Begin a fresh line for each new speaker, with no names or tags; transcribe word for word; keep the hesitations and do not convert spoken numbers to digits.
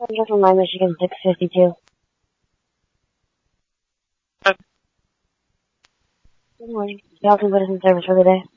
Central from my Michigan six fifty-two. Good morning. Y'all can put us in service for the day.